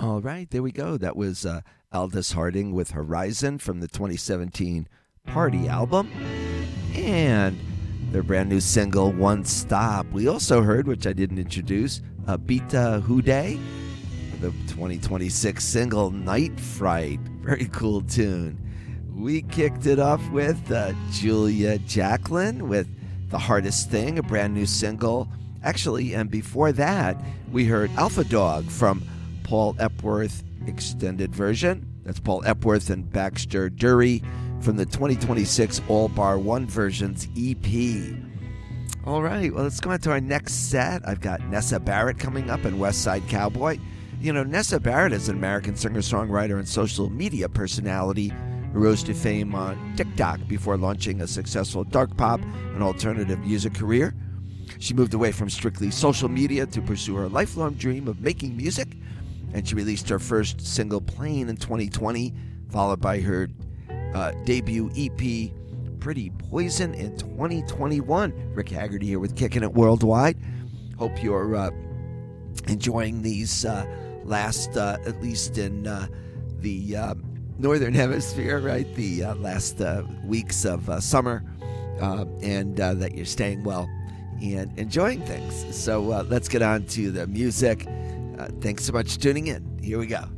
All right, there we go. That was Aldous Harding with Horizon from the 2017 Party album. And their brand new single, One Stop. We also heard, which I didn't introduce, Bita Houday, the 2026 single, Night Fright. Very cool tune. We kicked it off with Julia Jacklin with The Hardest Thing, a brand new single. Actually, and before that, we heard Alpha Dog from Paul Epworth extended version. That's Paul Epworth and Baxter Dury from the 2026 All Bar One Versions EP. All right, well, let's go on to our next set. I've got Nessa Barrett coming up and West Side Cowboy. You know, Nessa Barrett is an American singer-songwriter and social media personality who rose to fame on TikTok before launching a successful dark pop and alternative music career. She moved away from strictly social media to pursue her lifelong dream of making music, and she released her first single, Plane, in 2020, followed by her debut EP, Pretty Poison, in 2021. Rick Haggerty here with Kicking It Worldwide. Hope you're enjoying these last, at least in the Northern Hemisphere, right? The last weeks of summer, and that you're staying well and enjoying things. So let's get on to the music. Thanks so much for tuning in. Here we go.